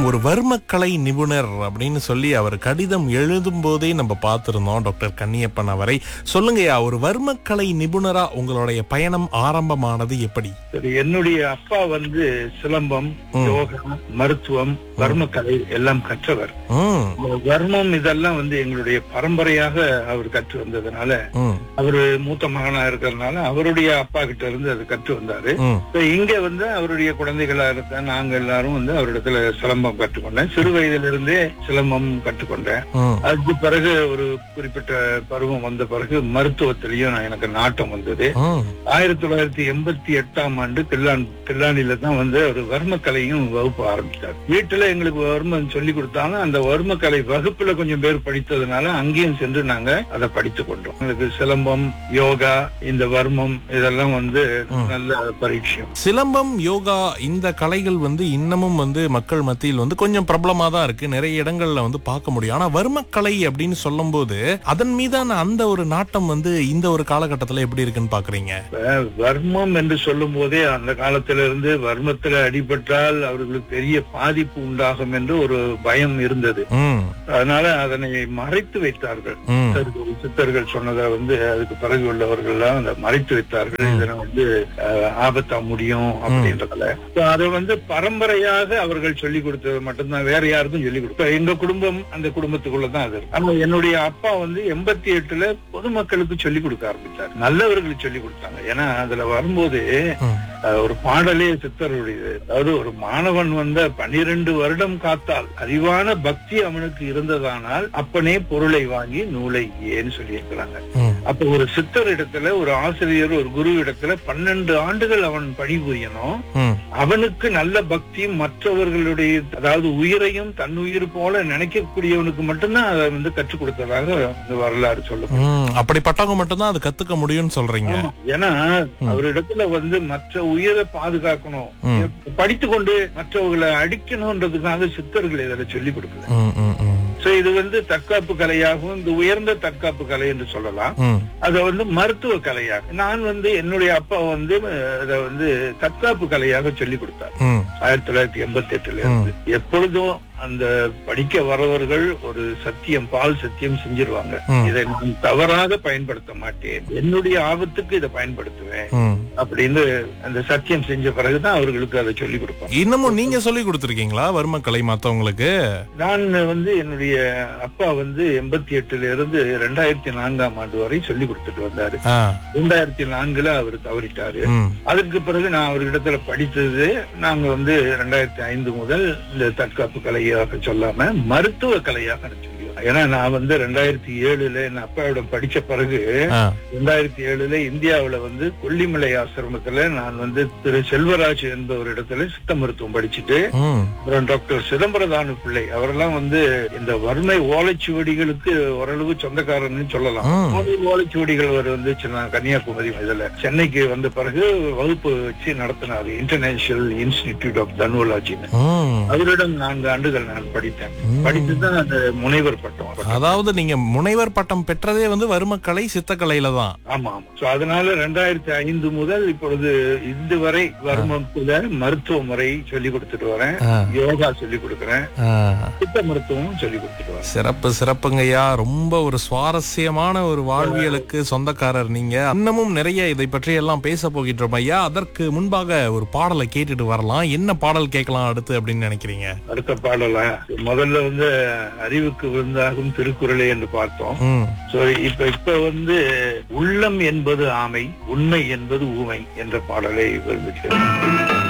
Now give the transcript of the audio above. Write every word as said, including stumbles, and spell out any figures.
ஒரு வர்மக்கலை நிபுணர் அப்படின்னு சொல்லி அவர் கடிதம் எழுதும் போதே நம்ம பார்த்திருந்தோம் டாக்டர் கன்னியப்பன் அவரை. சொல்லுங்கய்யா, ஒரு வர்மக்கலை நிபுணரா உங்களுடைய பயணம் ஆரம்பமானது எப்படி? சரி, என்னுடைய அப்பா வந்து சிலம்பம், யோகா, மருத்துவம், வர்மக்கலை எல்லாம் கற்றவர். வர்மம் இதெல்லாம் வந்து எங்களுடைய பரம்பரையாக அவர் கற்று வந்ததுனால, அவரு மூத்த மகனா இருக்கிறதுனால அவருடைய அப்பா கிட்ட இருந்து அது கற்று வந்தாரு. இங்க வந்து அவருடைய குழந்தைகளா இருந்த நாங்க எல்லாரும் வந்து அவரிடத்துல சிலம்பம் கற்றுக்கொண்டேன். சிறு வயதில இருந்தே சிலம்பம் கற்றுக்கொண்டேன். அதுக்கு பிறகு ஒரு குறிப்பிட்ட பருவம் வந்த பிறகு மருத்துவத்திலையும் எனக்கு நாட்டம் வந்தது. ஆயிரத்தி தொள்ளாயிரத்தி எண்பத்தி எட்டாம் ஆண்டு கில்லான் கில்லானில தான் வந்து ஒரு வர்மக்கலையும் வகுப்பு ஆரம்பித்தார். வீட்டுல எங்களுக்கு வர்மம் சொல்லி கொடுத்தாலும் அந்த வர்மக்கலை வகுப்புல கொஞ்சம் பேர் படித்ததுனால அங்கேயும் சென்று நாங்க அதை படித்துக் கொண்டோம். எங்களுக்கு சிலம்பம், யோகா, இந்த வர்மம் இதெல்லாம் வந்து நல்ல பரீட்சம். சிலம்பம், யோகா இந்த கலைகள் வந்து இன்னமும் வந்து மக்கள் மத்தியில் வந்து கொஞ்சம் பிரபலமா தான் இருக்கு. நிறைய இடங்கள்ல வந்து பார்க்க முடியும். ஆனா வர்மக்கலை அப்படின்னு சொல்லும் போது அதன் மீதான அந்த ஒரு நாட்டம் வந்து இந்த ஒரு காலகட்டத்துல எப்படி இருக்குன்னு பாக்குறீங்க? வர்மம் என்று சொல்லும் போதே அந்த காலத்துல இருந்து வர்மத்துல அடிபட்டால் அவர்களுக்கு பெரிய பாதிப்பு உண்டாகும் என்று ஒரு பயம் இருந்தது. அதனால அதனை மறைத்து வைத்தார்கள். சித்தர்கள் சொன்னதை வந்து அதுக்கு பிறகு உள்ளவர்கள் எல்லாம் அதை மறைத்து வைத்தார்கள். இதனை வந்து ஆபத்தா முடியும் அப்படின்றதுல அதை வந்து பரம்பரையாக அவர்கள் சொல்லிக் கொடுத்தது மட்டும்தான், வேற யாருக்கும் சொல்லிக் கொடுத்த. எங்க குடும்பம் அந்த குடும்பத்துக்குள்ளதான் அது. ஆனா என்னுடைய அப்பா வந்து எண்பத்தி எட்டுல பொதுமக்களுக்கு சொல்லிக் கொடுக்க ஆரம்பித்தார். நல்லவர்களுக்கு சொல்லிக் கொடுத்தாங்க. ஏன்னா அதுல வரும்போது ஒரு பாடலே சித்தருடையது. அதாவது ஒரு மாணவன் வந்த பனிரெண்டு வருடம் காத்தால் அறிவான பக்தி அவனுக்கு இருந்ததானால் அப்பனே பொருளை வாங்கி நூலை ஏன்னு சொல்லி இருக்கிறாங்க. அப்ப ஒரு சித்தர் இடத்துல, ஒரு ஆசிரியர், ஒரு குரு இடத்துல பன்னெண்டு ஆண்டுகள் அவன் பணிபுரியணும். அவனுக்கு நல்ல பக்தியும் மற்றவர்களுடைய, அதாவது உயிரையும் தன் உயிர் போல நினைக்கக்கூடியவனுக்கு மட்டும்தான் அதை வந்து கற்றுக் கொடுத்ததாக இந்த வரலாறு சொல்லுங்க. அப்படிப்பட்டவங்க மட்டும்தான் அதை கத்துக்க முடியும்னு சொல்றீங்க. ஏன்னா அவரிடத்துல வந்து மற்ற உயிரை பாதுகாக்கணும், படித்துக் கொண்டு மற்றவர்களை அடிக்கணும்ன்றதுக்காக சித்தர்கள் இதில் சொல்லிக் கொடுக்குது. இது வந்து தற்காப்பு கலையாகவும், இந்த உயர்ந்த தற்காப்பு கலை என்று சொல்லலாம். அத வந்து மருத்துவ கலையாக நான் வந்து என்னுடைய அப்பா வந்து அத வந்து தற்காப்பு கலையாக சொல்லிக் கொடுத்தார். ஆயிரத்தி தொள்ளாயிரத்தி எண்பத்தி எட்டுல இருந்து எப்பொழுதும் அந்த படிக்க வரவர்கள் ஒரு சத்தியம், பால் சத்தியம் செஞ்சிருவாங்க. இதை நான் தவறாக பயன்படுத்த மாட்டேன், என்னுடைய ஆபத்துக்கு இதை பயன்படுத்துவேன் அப்படின்னு அந்த சத்தியம் செஞ்ச பிறகுதான் அவர்களுக்கு அதை சொல்லிக் கொடுப்பாங்க. இன்னமும் நீங்க சொல்லி கொடுத்திருக்கீங்களா வர்மக்கலை மத்தவங்களுக்கு? நான் வந்து என்னுடைய அப்பா வந்து எண்பத்தி எட்டுல இருந்து ரெண்டாயிரத்தி நான்காம் ஆண்டு வரை சொல்லி கொடுத்துட்டு வந்தாரு. ரெண்டாயிரத்தி நான்குல அவர் தவறிட்டாரு. அதற்கு பிறகு நான் அவர்களிடத்துல படித்தது, நாங்க வந்து ரெண்டாயிரத்தி ஐந்து முதல் இந்த தற்காப்பு கலை சொல்லாம மருத்துவ கலையாக சொல்லி. ஏன்னா நான் வந்து ரெண்டாயிரத்தி ஏழுல என் அப்பாவிடம் படிச்ச பிறகு ரெண்டாயிரத்தி ஏழுல இந்தியாவில வந்து கொல்லிமலை ஆசிரமத்துல நான் வந்து திரு செல்வராஜ் என்பவர் இடத்துல சித்த மருத்துவம் படிச்சுட்டு, அப்புறம் டாக்டர் சிதம்பரதானு பிள்ளை அவரெல்லாம் வந்து இந்த வறுமை ஓலைச்சுவடிகளுக்கு ஓரளவு சொந்தக்காரன்னு சொல்லலாம். ஓலைச்சுவடிகள் அவர் வந்து கன்னியாகுமரி இதுல சென்னைக்கு வந்த பிறகு வகுப்பு வச்சு நடத்தினார், இன்டர்நேஷனல் இன்ஸ்டிடியூட் ஆஃப் தன்வலாஜின்னு. அவரிடம் நான்கு ஆண்டுகள் நான் படித்தேன். படித்துதான் அந்த முனைவர் பட்டம். அதாவது நீங்க முனைவர் பட்டம் பெற்றதே வந்து வர்மக்கலை சித்தக்கலையில தான். ஆமா ஆமா. அதனால ரெண்டாயிரத்தி ஐந்து முதல் இப்பொழுது இந்த வரை வர்மத்துல மருத்துவ முறை சொல்லி கொடுத்துட்டு வரேன், யோகா சொல்லி கொடுக்கறேன், சித்த மருத்துவம் சொல்லி கொடுத்துட்டு வரேன். சிறப்பு சிறப்புங்கய்யா. ரொம்ப ஒரு சுவாரஸ்யமான ஒரு வாழ்வியலுக்கு சொந்தக்காரர் நீங்க. இன்னமும் நிறைய இதை பற்றி எல்லாம் பேச போகின்றோம் ஐயா. அதற்கு முன்பாக ஒரு பாடலை கேட்டுட்டு வரலாம். என்ன பாடல் கேட்கலாம் அடுத்து அப்படின்னு நினைக்கிறீங்க? அடுத்த பாடலா முதல்ல வந்து அறிவுக்கு விருந்தாகும் திருக்குறளை என்று பார்த்தோம். இப்ப இப்ப வந்து உள்ளம் என்பது ஆமை, உண்மை என்பது ஊமை என்ற பாடலை விரும்புகிறேன்.